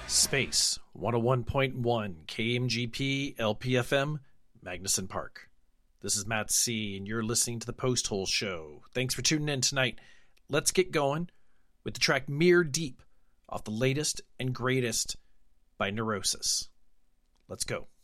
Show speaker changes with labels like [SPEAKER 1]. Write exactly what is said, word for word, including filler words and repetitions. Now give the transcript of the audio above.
[SPEAKER 1] Space one oh one point one K M G P L P F M, Magnuson Park. This is Matt C., and you're listening to the Post Hole Show. Thanks for tuning in tonight. Let's get going with the track Mirror Deep off the latest and greatest by Neurosis. Let's go.